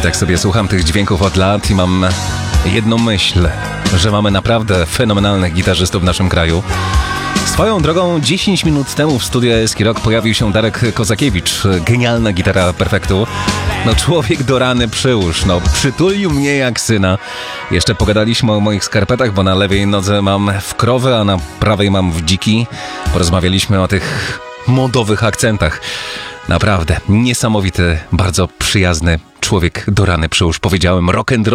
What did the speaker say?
Tak sobie słucham tych dźwięków od lat i mam jedną myśl, że mamy naprawdę fenomenalnych gitarzystów w naszym kraju. Swoją drogą 10 minut temu w studiu Eski Rock pojawił się Darek Kozakiewicz. Genialna gitara perfektu. No człowiek do rany przyłóż, przytulił mnie jak syna. Jeszcze pogadaliśmy o moich skarpetach, bo na lewej nodze mam w krowy, a na prawej mam w dziki. Porozmawialiśmy o tych modowych akcentach. Naprawdę niesamowity, bardzo przyjazny człowiek do rany przyłóż. Powiedziałem rock and roll.